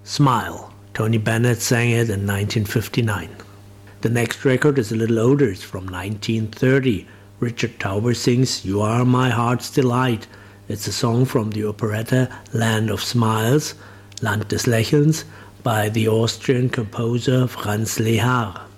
Smile. Tony Bennett sang it in 1959. The next record is a little older. It's from 1930. Richard Tauber sings You Are My Heart's Delight. It's a song from the operetta Land of Smiles, Land des Lächelns, by the Austrian composer Franz Lehár.